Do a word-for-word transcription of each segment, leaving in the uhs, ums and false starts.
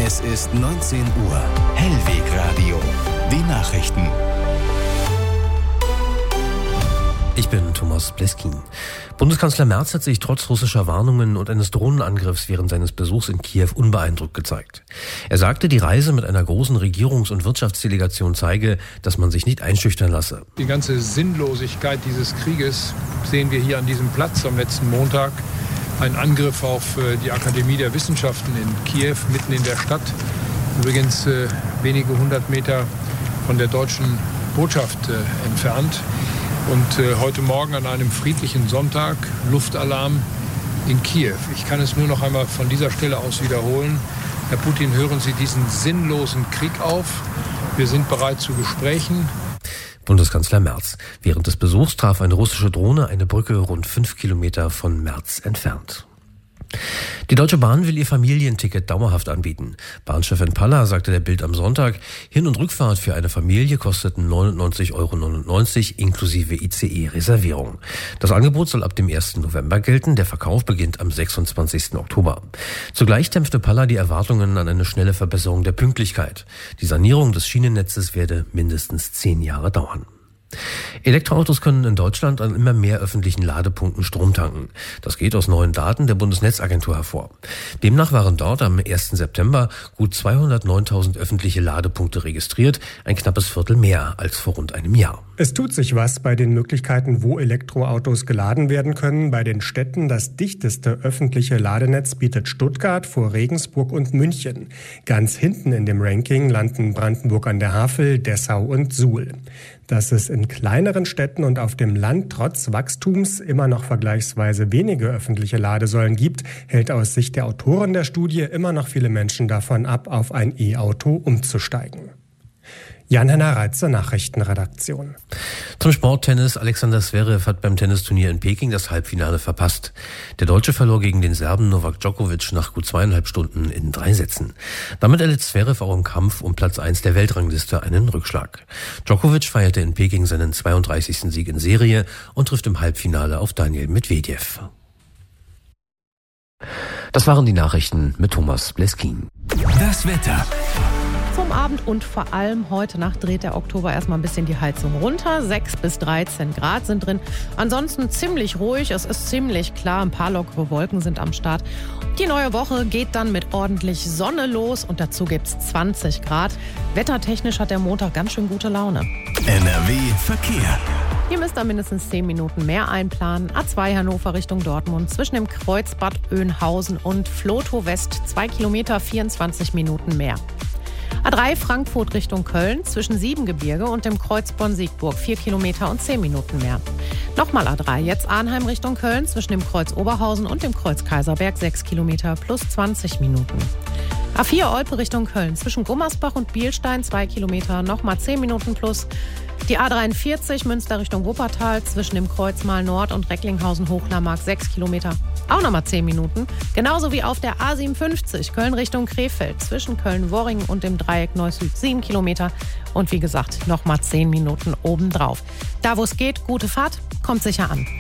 Es ist neunzehn Uhr. Hellwegradio. Die Nachrichten. Ich bin Thomas Bleskin. Bundeskanzler Merz hat sich trotz russischer Warnungen und eines Drohnenangriffs während seines Besuchs in Kiew unbeeindruckt gezeigt. Er sagte, die Reise mit einer großen Regierungs- und Wirtschaftsdelegation zeige, dass man sich nicht einschüchtern lasse. Die ganze Sinnlosigkeit dieses Krieges sehen wir hier an diesem Platz am letzten Montag. Ein Angriff auf die Akademie der Wissenschaften in Kiew, mitten in der Stadt. Übrigens äh, wenige hundert Meter von der deutschen Botschaft äh, entfernt. Und äh, heute Morgen an einem friedlichen Sonntag Luftalarm in Kiew. Ich kann es nur noch einmal von dieser Stelle aus wiederholen. Herr Putin, hören Sie diesen sinnlosen Krieg auf. Wir sind bereit zu Gesprächen. Bundeskanzler Merz. Während des Besuchs traf eine russische Drohne eine Brücke rund fünf Kilometer von Merz entfernt. Die Deutsche Bahn will ihr Familienticket dauerhaft anbieten. Bahnchefin Palla sagte der Bild am Sonntag, Hin- und Rückfahrt für eine Familie kosteten neunundneunzig Euro neunundneunzig inklusive I C E-Reservierung. Das Angebot soll ab dem ersten November gelten, der Verkauf beginnt am sechsundzwanzigsten Oktober. Zugleich dämpfte Palla die Erwartungen an eine schnelle Verbesserung der Pünktlichkeit. Die Sanierung des Schienennetzes werde mindestens zehn Jahre dauern. Elektroautos können in Deutschland an immer mehr öffentlichen Ladepunkten Strom tanken. Das geht aus neuen Daten der Bundesnetzagentur hervor. Demnach waren dort am ersten September gut zweihundertneuntausend öffentliche Ladepunkte registriert, ein knappes Viertel mehr als vor rund einem Jahr. Es tut sich was bei den Möglichkeiten, wo Elektroautos geladen werden können. Bei den Städten das dichteste öffentliche Ladenetz bietet Stuttgart vor Regensburg und München. Ganz hinten in dem Ranking landen Brandenburg an der Havel, Dessau und Suhl. Dass es in kleineren Städten und auf dem Land trotz Wachstums immer noch vergleichsweise wenige öffentliche Ladesäulen gibt, hält aus Sicht der Autoren der Studie immer noch viele Menschen davon ab, auf ein E-Auto umzusteigen. Jan-Henner Reitzer, Nachrichtenredaktion. Zum Sporttennis. Alexander Zverev hat beim Tennisturnier in Peking das Halbfinale verpasst. Der Deutsche verlor gegen den Serben Novak Djokovic nach gut zweieinhalb Stunden in drei Sätzen. Damit erlitt Zverev auch im Kampf um Platz eins der Weltrangliste einen Rückschlag. Djokovic feierte in Peking seinen zweiunddreißigsten Sieg in Serie und trifft im Halbfinale auf Daniil Medvedev. Das waren die Nachrichten mit Thomas Bleskin. Das Wetter. Zum Abend und vor allem heute Nacht dreht der Oktober erstmal ein bisschen die Heizung runter. sechs bis dreizehn Grad sind drin. Ansonsten ziemlich ruhig. Es ist ziemlich klar. Ein paar lockere Wolken sind am Start. Die neue Woche geht dann mit ordentlich Sonne los und dazu gibt's zwanzig Grad. Wettertechnisch hat der Montag ganz schön gute Laune. N R W Verkehr. Hier müsst ihr mindestens zehn Minuten mehr einplanen. A zwei Hannover Richtung Dortmund zwischen dem Kreuz Bad Oeynhausen und Vlotho West zwei Kilometer, vierundzwanzig Minuten mehr. A drei Frankfurt Richtung Köln zwischen Siebengebirge und dem Kreuz Bonn-Siegburg vier Kilometer und zehn Minuten mehr. Nochmal A drei, jetzt Arnheim Richtung Köln zwischen dem Kreuz Oberhausen und dem Kreuz Kaiserberg sechs Kilometer plus zwanzig Minuten. A vier Olpe Richtung Köln zwischen Gummersbach und Bielstein zwei Kilometer, nochmal zehn Minuten plus. Die A dreiundvierzig Münster Richtung Wuppertal zwischen dem Kreuz Mahl Nord und Recklinghausen-Hochlarmark sechs Kilometer, auch nochmal zehn Minuten. Genauso wie auf der A siebenundfünfzig Köln Richtung Krefeld zwischen Köln-Worringen und dem Dreieck Neuss-Süd sieben Kilometer. Und wie gesagt, nochmal zehn Minuten obendrauf. Da wo es geht, gute Fahrt, kommt sicher an.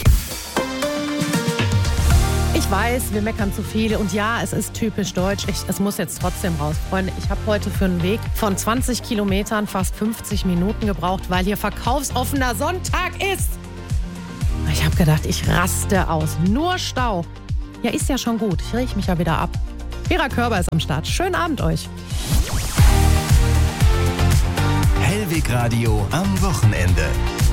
Ich weiß, wir meckern zu viel und ja, es ist typisch deutsch. Ich, es muss jetzt trotzdem raus, Freunde. Ich habe heute für einen Weg von zwanzig Kilometern fast fünfzig Minuten gebraucht, weil hier verkaufsoffener Sonntag ist. Ich habe gedacht, ich raste aus. Nur Stau. Ja, ist ja schon gut. Ich rieche mich ja wieder ab. Vera Körber ist am Start. Schönen Abend euch. Hellwegradio am Wochenende.